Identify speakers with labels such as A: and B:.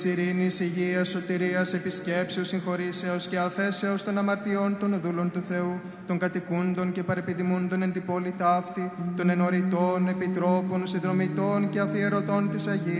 A: ειρήνης, υγείας, σωτηρίας, επισκέψεως, συγχωρήσεως και αφέσεως των αμαρτιών των δούλων του Θεού, των κατοικούντων και παρεπιδημούντων εν την πόλη ταύτη, των ενωρητών, επιτρόπων, συνδρομητών και αφιερωτών της Αγίας